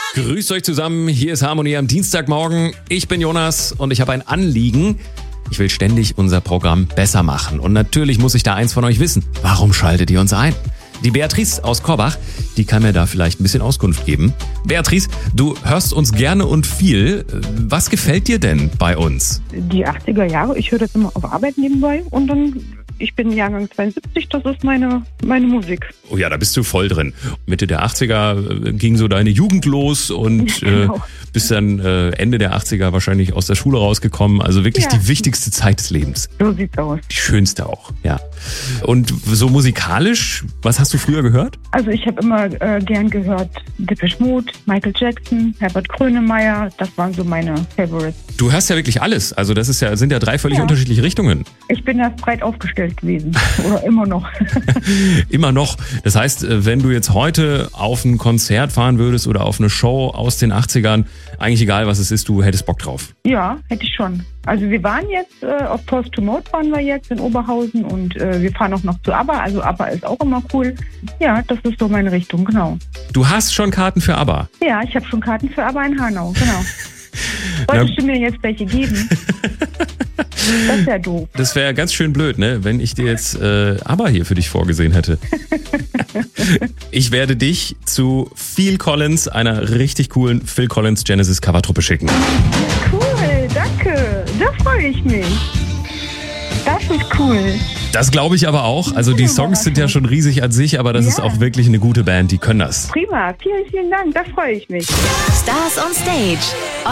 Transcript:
Grüßt euch zusammen, hier ist Harmonie am Dienstagmorgen. Ich bin Jonas und ich habe ein Anliegen. Ich will ständig unser Programm besser machen. Und natürlich muss ich da eins von euch wissen. Warum schaltet ihr uns ein? Die Beatrice aus Korbach, die kann mir da vielleicht ein bisschen Auskunft geben. Beatrice, du hörst uns gerne und viel. Was gefällt dir denn bei uns? Die 80er Jahre, ich höre das immer auf Arbeit nebenbei und dann, ich bin Jahrgang 72, das ist meine Musik. Oh ja, da bist du voll drin. Mitte der 80er ging so deine Jugend los und Genau. bist dann Ende der 80er wahrscheinlich aus der Schule rausgekommen. Also wirklich Ja. die wichtigste Zeit des Lebens. So sieht's aus. Die schönste auch, ja. Und so musikalisch, was hast du früher gehört? Also ich habe immer gern gehört Depeche Mode, Michael Jackson, Herbert Grönemeyer, das waren so meine Favorites. Du hörst ja wirklich alles. Also das sind ja drei völlig Ja. unterschiedliche Richtungen. Ich bin da breit aufgestellt gewesen oder immer noch. Immer noch. Das heißt, wenn du jetzt heute auf ein Konzert fahren würdest oder auf eine Show aus den 80ern, eigentlich egal was es ist, du hättest Bock drauf. Ja, hätte ich schon. Also wir waren jetzt, auf Post to Mode waren wir jetzt in Oberhausen und wir fahren auch noch zu ABBA, also ABBA ist auch immer cool. Ja, das ist so meine Richtung, genau. Du hast schon Karten für ABBA. Ja, ich habe schon Karten für ABBA in Hanau, genau. Wolltest du mir jetzt welche geben? Das wäre doof. Das wäre ganz schön blöd, ne? Wenn ich dir jetzt ABBA hier für dich vorgesehen hätte. Ich werde dich zu Phil Collins, einer richtig coolen Phil Collins Genesis Covertruppe schicken. Cool, danke. Da freue ich mich. Das ist cool. Das glaube ich aber auch. Also die Songs sind ja schon riesig an sich, aber das ist Ja. auch wirklich eine gute Band, die können das. Prima, vielen, vielen Dank. Da freue ich mich. Stars on Stage.